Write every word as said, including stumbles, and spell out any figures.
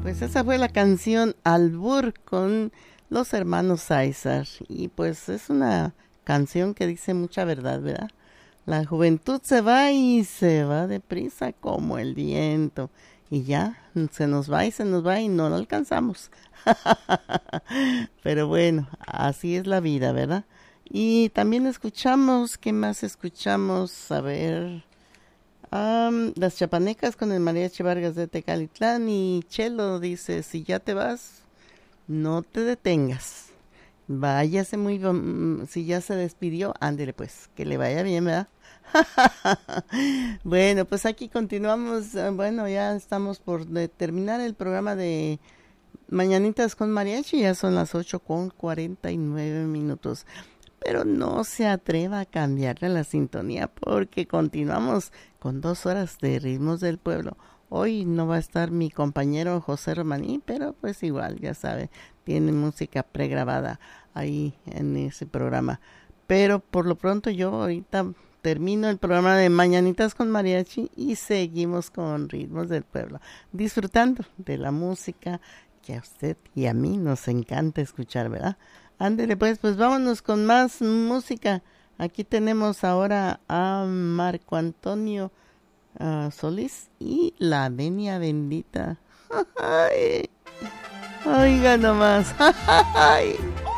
Pues esa fue la canción Albur con los hermanos Sáizar. Y pues es una canción que dice mucha verdad, ¿verdad? La juventud se va y se va deprisa como el viento. Y ya, se nos va y se nos va y no lo alcanzamos. Pero bueno, así es la vida, ¿verdad? Y también escuchamos, ¿qué más escuchamos? A ver, um, las chapanecas con el Mariachi Vargas de Tecalitlán y Chelo dice, si ya te vas, no te detengas. Váyase muy, mm, si ya se despidió, ándele pues, que le vaya bien, ¿verdad? Bueno, pues aquí continuamos, eh, bueno, ya estamos por de- terminar el programa de Mañanitas con Mariachi, ya son las ocho con cuarenta y nueve minutos. Pero no se atreva a cambiarle la sintonía porque continuamos con dos horas de ritmos del pueblo. Hoy no va a estar mi compañero José Romaní, pero pues igual, ya sabe, tiene música pregrabada ahí en ese programa. Pero por lo pronto yo ahorita termino el programa de Mañanitas con Mariachi y seguimos con ritmos del pueblo, disfrutando de la música que a usted y a mí nos encanta escuchar, ¿verdad? Ándele pues, pues vámonos con más música. Aquí tenemos ahora a Marco Antonio uh, Solís y la Venia Bendita. Ay, oiga nomás. Ay.